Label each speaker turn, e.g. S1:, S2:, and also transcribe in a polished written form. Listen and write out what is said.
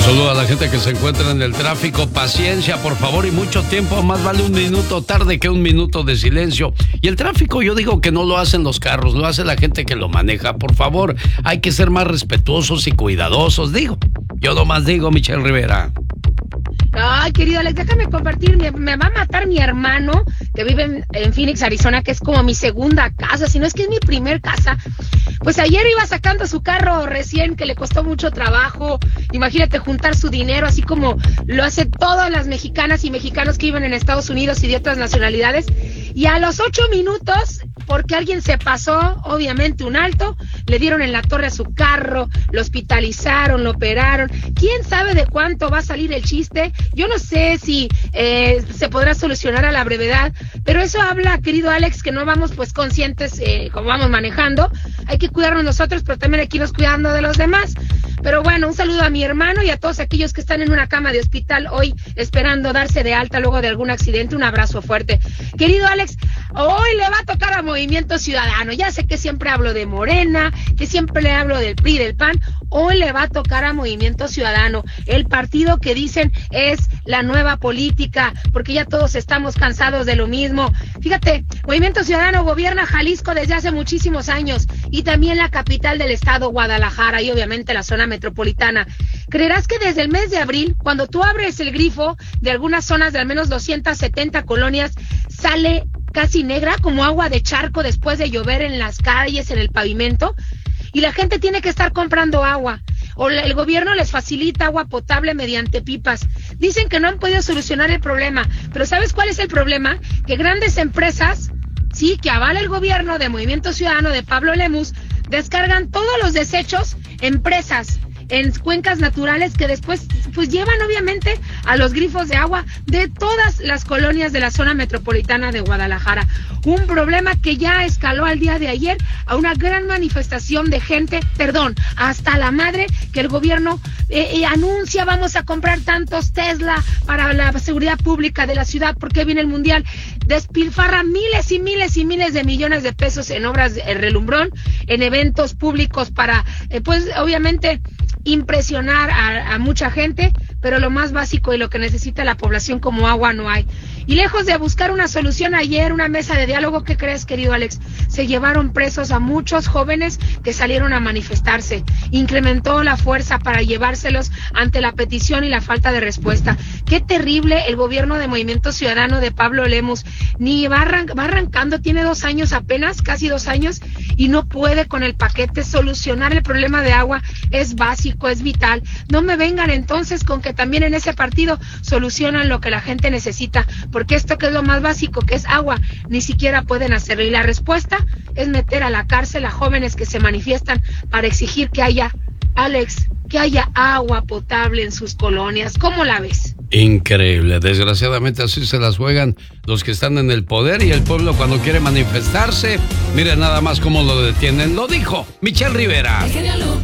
S1: saludo a la gente que se encuentra en el tráfico. Paciencia, por favor, y mucho tiempo. Más vale un minuto tarde que un minuto de silencio. Y el tráfico, yo digo que no lo hacen los carros, lo hace la gente que lo maneja. Por favor, hay que ser más respetuosos y cuidadosos. Digo, yo nomás digo, Michelle Rivera.
S2: Ay, querido Alex, déjame compartir. Me va a matar mi hermano que vive en Phoenix, Arizona, que es como mi segunda casa, si no es que es mi primer casa. Pues ayer iba sacando su carro recién, que le costó mucho trabajo. Imagínate juntar su dinero, así como lo hace todas las mexicanas y mexicanos que viven en Estados Unidos y de otras nacionalidades. Y a los 8 minutos, porque alguien se pasó, obviamente un alto, le dieron en la torre a su carro, lo hospitalizaron, lo operaron. ¿Quién sabe de cuánto va a salir el chiste? Yo no sé si se podrá solucionar a la brevedad, pero eso habla, querido Alex, que no vamos pues conscientes como vamos manejando. Hay que cuidarnos nosotros, pero también hay que irnos cuidando de los demás. Pero bueno, un saludo a mi hermano y a todos aquellos que están en una cama de hospital hoy esperando darse de alta luego de algún accidente. Un abrazo fuerte. Querido Alex, hoy le va a tocar a Movimiento Ciudadano. Ya sé que siempre hablo de Morena, que siempre le hablo del PRI, del PAN. Hoy le va a tocar a Movimiento Ciudadano, el partido que dicen es la nueva política, porque ya todos estamos cansados de lo mismo. Fíjate, Movimiento Ciudadano gobierna Jalisco desde hace muchísimos años y también la capital del estado, Guadalajara, y obviamente la zona metropolitana. ¿Creerás que desde el mes de abril, cuando tú abres el grifo de algunas zonas de al menos 270 colonias, sale casi negra como agua de charco después de llover en las calles, en el pavimento? Y la gente tiene que estar comprando agua, o el gobierno les facilita agua potable mediante pipas. Dicen que no han podido solucionar el problema, pero ¿sabes cuál es el problema? Que grandes empresas, sí, que avala el gobierno de Movimiento Ciudadano de Pablo Lemus, descargan todos los desechos en presas, en cuencas naturales que después pues llevan obviamente a los grifos de agua de todas las colonias de la zona metropolitana de Guadalajara. Un problema que ya escaló al día de ayer a una gran manifestación de gente, hasta la madre, que el gobierno anuncia vamos a comprar tantos Tesla para la seguridad pública de la ciudad porque viene el mundial. Despilfarra miles y miles y miles de millones de pesos en obras de relumbrón, en eventos públicos para, pues obviamente impresionar a mucha gente, pero lo más básico y lo que necesita la población como agua no hay. Y lejos de buscar una solución ayer, una mesa de diálogo, ¿qué crees, querido Alex? Se llevaron presos a muchos jóvenes que salieron a manifestarse. Incrementó la fuerza para llevárselos ante la petición y la falta de respuesta. Qué terrible el gobierno de Movimiento Ciudadano de Pablo Lemus. Ni va arrancando, tiene 2 años apenas, casi 2 años, y no puede con el paquete solucionar el problema de agua. Es básico, es vital. No me vengan entonces con que también en ese partido solucionan lo que la gente necesita, porque esto que es lo más básico, que es agua, ni siquiera pueden hacerlo. Y la respuesta es meter a la cárcel a jóvenes que se manifiestan para exigir que haya, Alex, que haya agua potable en sus colonias. ¿Cómo la ves?
S1: Increíble, desgraciadamente así se las juegan los que están en el poder, y el pueblo cuando quiere manifestarse, miren nada más cómo lo detienen. Lo dijo Michelle Rivera.